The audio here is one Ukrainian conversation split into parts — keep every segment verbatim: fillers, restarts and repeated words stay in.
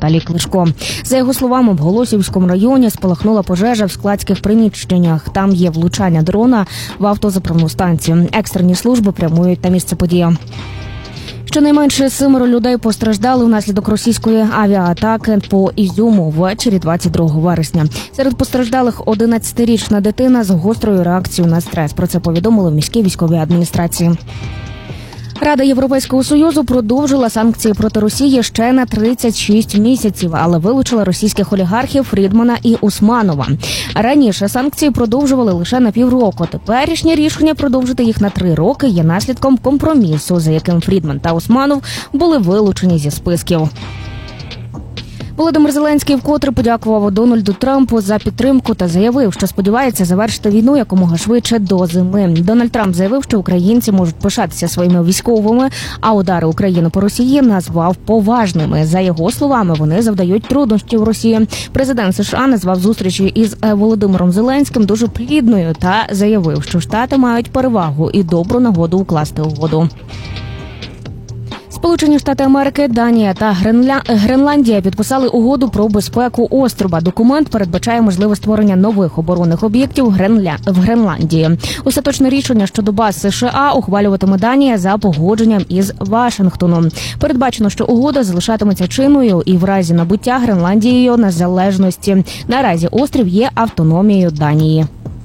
Віталій Кличко. За його словами, в Голосіївському районі спалахнула пожежа в складських приміщеннях. Там є влучання дрона в автозаправну станцію. Екстрені служби прямують на місце події. Щонайменше семеро людей постраждали внаслідок російської авіаатаки по Ізюму ввечері двадцять другого вересня. Серед постраждалих одинадцятирічна дитина з гострою реакцією на стрес. Про це повідомили в міській військовій адміністрації. Рада Європейського Союзу продовжила санкції проти Росії ще на тридцять шість місяців, але вилучила російських олігархів Фрідмана і Усманова. Раніше санкції продовжували лише на півроку. Теперішнє рішення продовжити їх на три роки є наслідком компромісу, за яким Фрідман та Усманов були вилучені зі списків. Володимир Зеленський вкотре подякував Дональду Трампу за підтримку та заявив, що сподівається завершити війну якомога швидше до зими. Дональд Трамп заявив, що українці можуть пишатися своїми військовими, а удари України по Росії назвав поважними. За його словами, вони завдають труднощів Росії. Президент США назвав зустрічі із Володимиром Зеленським дуже плідною та заявив, що Штати мають перевагу і добру нагоду укласти угоду. Сполучені Штати Америки, Данія та Гренля... Гренландія підписали угоду про безпеку острова. Документ передбачає можливе створення нових оборонних об'єктів Гренля... в Гренландії. Остаточне рішення щодо баз США ухвалюватиме Данія за погодженням із Вашингтоном. Передбачено, що угода залишатиметься чинною і в разі набуття Гренландією незалежності. Наразі острів є автономією Данії.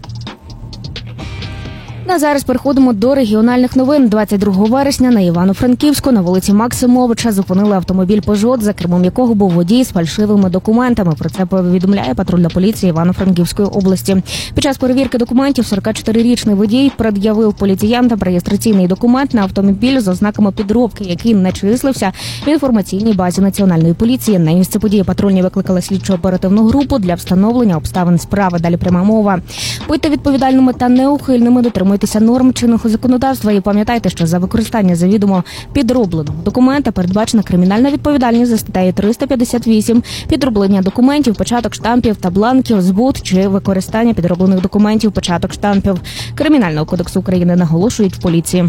А зараз переходимо до регіональних новин. двадцять другого вересня на Івано-Франківську на вулиці Максимовича зупинили автомобіль «Пежот», за кермом якого був водій з фальшивими документами. Про це повідомляє патрульна поліція Івано-Франківської області. Під час перевірки документів сорокачотирирічний водій пред'явив поліціянтам реєстраційний документ на автомобіль з ознаками підробки, який не числився в інформаційній базі Національної поліції. На місце події патрульні викликали слідчо-оперативну групу для встановлення обставин справи. Далі пряма мова. Будьте відповідальними та неухильними, дотримуйтеся норм чинного законодавства і пам'ятайте, що за використання завідомо підробленого документа передбачена кримінальна відповідальність за статтею триста п'ятдесят вісім підроблення документів, печаток штампів та бланків, збут чи використання підроблених документів, печаток штампів Кримінального кодексу України, наголошують в поліції.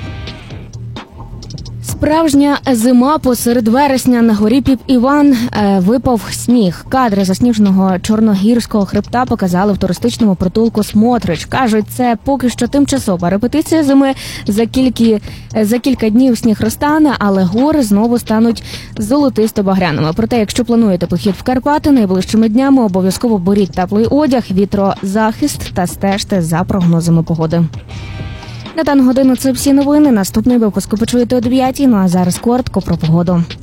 Справжня зима посеред вересня. На горі Піп-Іван е, випав сніг. Кадри засніженого Чорногірського хребта показали в туристичному притулку «Смотрич». Кажуть, це поки що тимчасова репетиція зими. За, кількі, за кілька днів сніг розтане, але гори знову стануть золотисто-багряними. Проте, якщо плануєте похід в Карпати, найближчими днями обов'язково беріть теплий одяг, вітрозахист та стежте за прогнозами погоди. На дану годину це всі новини. Наступний випуск почуєте о дев'ятій. Ну а зараз коротко про погоду.